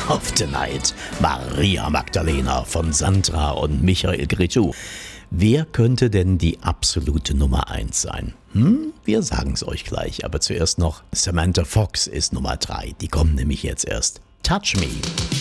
of the Night, Maria Magdalena von Sandra und Michael Cretu. Wer könnte denn die absolute Nummer 1 sein? Wir sagen es euch gleich, aber zuerst noch Samantha Fox ist Nummer 3. Die kommt nämlich jetzt erst. Touch Me.